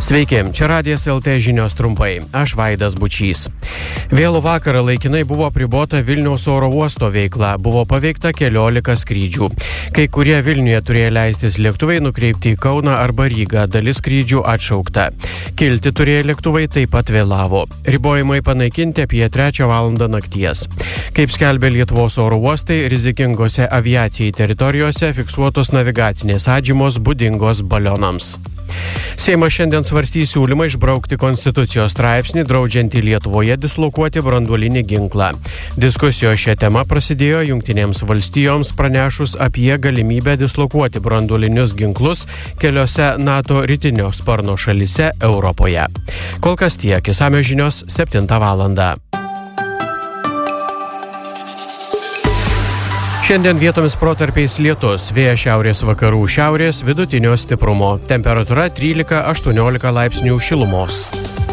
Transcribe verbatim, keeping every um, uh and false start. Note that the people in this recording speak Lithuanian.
Sveiki, čia Radijas L T žinios trumpai. Aš Vaidas Bučys. Vėlų vakarą laikinai buvo apribota Vilniaus oro uosto veikla, buvo paveikta keliolika skrydžių. Kai kurie Vilniuje turėjo leistis lėktuvai nukreipti į Kauną arba Rygą, dalis skrydžių atšaukta. Kilti turėjo lėktuvai taip pat vėlavo. Ribojimai panaikinti apie trečią valandą nakties. Kaip skelbė Lietuvos oro uostai, rizikingose aviacijai teritorijose fiksuotos navigacinės atžymos būdingos balionams. Seimas šiandien svarstys siūlymą išbraukti Konstitucijos straipsnį, draudžiantį Lietuvoje dislokuoti branduolinį ginklą. Diskusijos šią temą prasidėjo Jungtinėms valstijoms pranešus apie galimybę dislokuoti branduolinius ginklus keliose NATO rytinio sparno šalyse Europoje. Kol kas tiek, išsamios žinios septintą valandą. Šiandien vietomis protarpiais lietus, vėjas šiaurės vakarų šiaurės vidutinio stiprumo, temperatūra trylika aštuoniolika laipsnių šilumos.